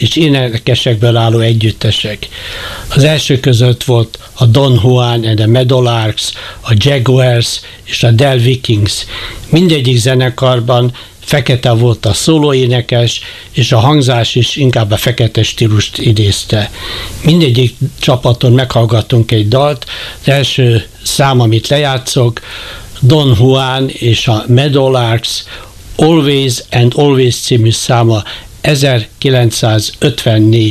és énekesekből álló együttesek. Az első között volt a Don Juan and the Meadowlarks, a Jaguars és a Del Vikings. Mindegyik zenekarban fekete volt a szólóénekes, és a hangzás is inkább a fekete stílust idézte. Mindegyik csapaton meghallgattunk egy dalt, az első szám, amit lejátszok, Don Juan és a Meadowlarks Always and Always című száma 1954